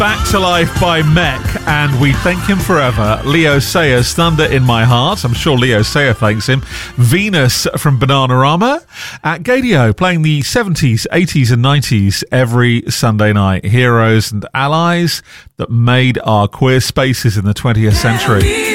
Back to Life by Mech, and we thank him forever. Leo Sayers, Thunder in My Heart. I'm sure Leo Sayer thanks him. Venus from Bananarama. At Gadio, playing the 70s, 80s and 90s every Sunday night. Heroes and allies that made our queer spaces in the 20th century.